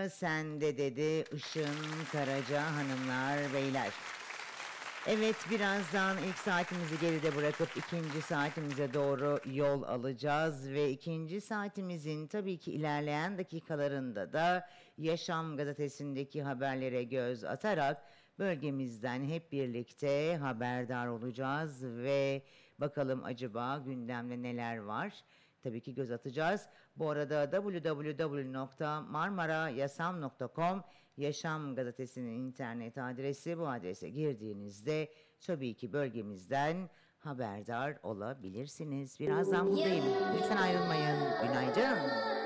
sıra sende dedi Işın Karaca hanımlar beyler. Evet, birazdan ilk saatimizi geride bırakıp ikinci saatimize doğru yol alacağız ve ikinci saatimizin tabii ki ilerleyen dakikalarında da Yaşam gazetesindeki haberlere göz atarak bölgemizden hep birlikte haberdar olacağız ve bakalım acaba gündemde neler var? Tabii ki göz atacağız. Bu arada www.marmarayasam.com Yaşam Gazetesi'nin internet adresi. Bu adrese girdiğinizde tabii ki bölgemizden haberdar olabilirsiniz. Birazdan buradayım. Lütfen ayrılmayın. Günaydın.